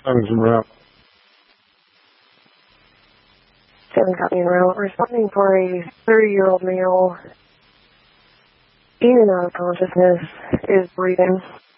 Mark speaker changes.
Speaker 1: Tongues and route.
Speaker 2: 7 copy en route. Responding for a 30-year-old male. In and out of consciousness. Is breathing.